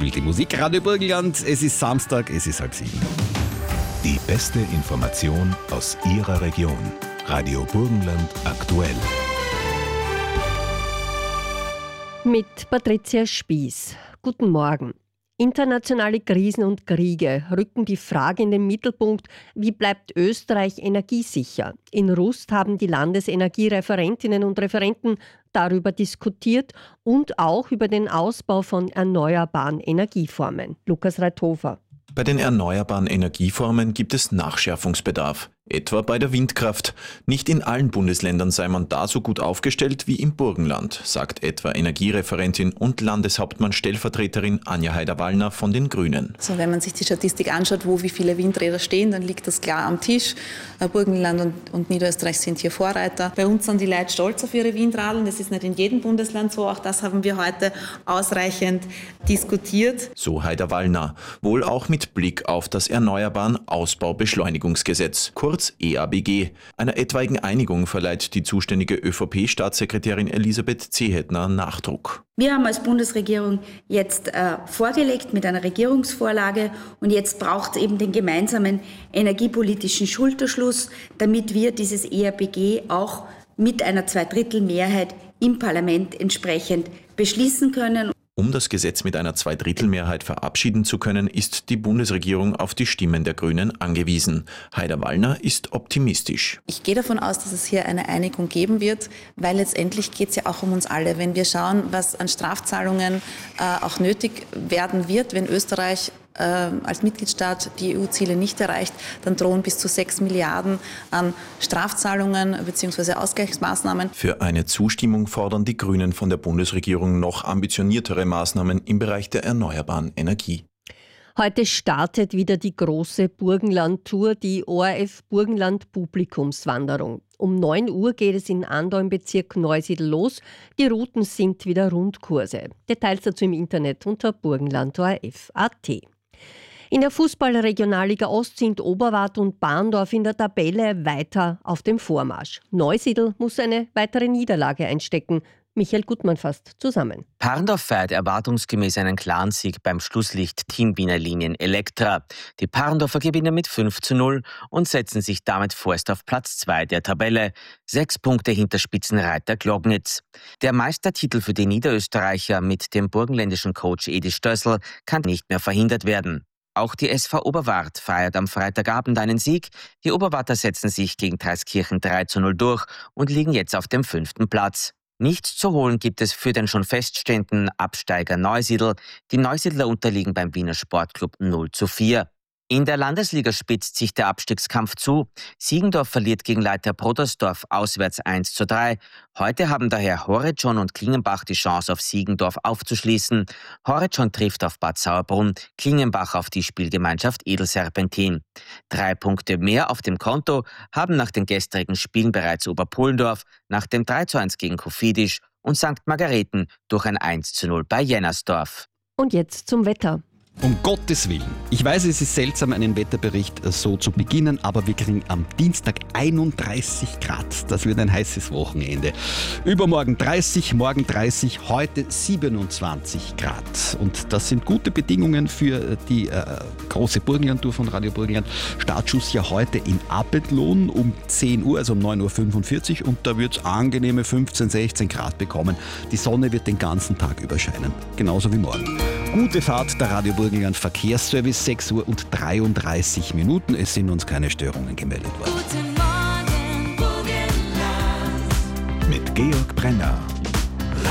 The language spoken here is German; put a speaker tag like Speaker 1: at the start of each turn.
Speaker 1: spielt die Musik. Radio Burgenland, es ist Samstag, es ist 6:30.
Speaker 2: Die beste Information aus Ihrer Region. Radio Burgenland aktuell.
Speaker 3: Mit Patricia Spieß. Guten Morgen. Internationale Krisen und Kriege rücken die Frage in den Mittelpunkt, wie bleibt Österreich energiesicher? In Rust haben die Landesenergiereferentinnen und Referenten darüber diskutiert und auch über den Ausbau von erneuerbaren Energieformen. Lukas Reithofer.
Speaker 4: Bei den erneuerbaren Energieformen gibt es Nachschärfungsbedarf, etwa bei der Windkraft. Nicht in allen Bundesländern sei man da so gut aufgestellt wie im Burgenland, sagt etwa Energiereferentin und Landeshauptmann-Stellvertreterin Anja Haider-Wallner von den Grünen.
Speaker 5: Also wenn man sich die Statistik anschaut, wie viele Windräder stehen, dann liegt das klar am Tisch. Burgenland und Niederösterreich sind hier Vorreiter. Bei uns sind die Leute stolz auf ihre Windradeln. Das ist nicht in jedem Bundesland so. Auch das haben wir heute ausreichend diskutiert.
Speaker 4: So Haider-Wallner. Wohl auch mit Blick auf das Erneuerbaren Ausbaubeschleunigungsgesetz, kurz EABG. Einer etwaigen Einigung verleiht die zuständige ÖVP-Staatssekretärin Elisabeth Zehetner Nachdruck.
Speaker 6: Wir haben als Bundesregierung jetzt vorgelegt mit einer Regierungsvorlage und jetzt braucht es eben den gemeinsamen energiepolitischen Schulterschluss, damit wir dieses EABG auch mit einer Zweidrittelmehrheit im Parlament entsprechend beschließen können.
Speaker 4: Um das Gesetz mit einer Zweidrittelmehrheit verabschieden zu können, ist die Bundesregierung auf die Stimmen der Grünen angewiesen. Haider-Wallner ist optimistisch.
Speaker 5: Ich gehe davon aus, dass es hier eine Einigung geben wird, weil letztendlich geht es ja auch um uns alle. Wenn wir schauen, was an Strafzahlungen auch nötig werden wird, wenn Österreich als Mitgliedstaat die EU-Ziele nicht erreicht, dann drohen bis zu 6 Milliarden an Strafzahlungen bzw. Ausgleichsmaßnahmen.
Speaker 4: Für eine Zustimmung fordern die Grünen von der Bundesregierung noch ambitioniertere Maßnahmen im Bereich der erneuerbaren Energie.
Speaker 3: Heute startet wieder die große Burgenland-Tour, die ORF Burgenland Publikumswanderung. Um 9 Uhr geht es in Andau im Bezirk Neusiedl los. Die Routen sind wieder Rundkurse. Details dazu im Internet unter burgenland.orf.at. In der Fußball-Regionalliga Ost sind Oberwart und Bahndorf in der Tabelle weiter auf dem Vormarsch. Neusiedl muss eine weitere Niederlage einstecken. Michael Gutmann fasst zusammen.
Speaker 7: Parndorf feiert erwartungsgemäß einen klaren Sieg beim Schlusslicht Team Wiener Linien Elektra. Die Parndorfer gewinnen mit 5:0 und setzen sich damit vorerst auf Platz 2 der Tabelle. 6 Punkte hinter Spitzenreiter Glognitz. Der Meistertitel für die Niederösterreicher mit dem burgenländischen Coach Edi Stössel kann nicht mehr verhindert werden. Auch die SV Oberwart feiert am Freitagabend einen Sieg. Die Oberwarter setzen sich gegen Dreiskirchen 3:0 durch und liegen jetzt auf dem 5. Platz. Nichts zu holen gibt es für den schon feststehenden Absteiger Neusiedl. Die Neusiedler unterliegen beim Wiener Sportclub 0:4. In der Landesliga spitzt sich der Abstiegskampf zu. Siegendorf verliert gegen Leiter Brodersdorf auswärts 1:3. Heute haben daher Horizon und Klingenbach die Chance, auf Siegendorf aufzuschließen. Horizon trifft auf Bad Sauerbrunn, Klingenbach auf die Spielgemeinschaft Edelserpentin. 3 Punkte mehr auf dem Konto haben nach den gestrigen Spielen bereits Oberpullendorf, nach dem 3:1 gegen Kofidis und St. Margareten durch ein 1:0 bei Jennersdorf.
Speaker 3: Und jetzt zum Wetter.
Speaker 1: Um Gottes Willen. Ich weiß, es ist seltsam, einen Wetterbericht so zu beginnen, aber wir kriegen am Dienstag 31 Grad. Das wird ein heißes Wochenende. Übermorgen 30, morgen 30, heute 27 Grad. Und das sind gute Bedingungen für die große Burgenland-Tour von Radio Burgenland. Startschuss ja heute in Abendlohn um 10 Uhr, also um 9:45 Uhr. Und da wird es angenehme 15, 16 Grad bekommen. Die Sonne wird den ganzen Tag überscheinen. Genauso wie morgen. Gute Fahrt, der Radio Burgenland Verkehrsservice, 6 Uhr und 33 Minuten. Es sind uns keine Störungen gemeldet worden.
Speaker 2: Guten Morgen, Burgenland. Mit Georg Brenner.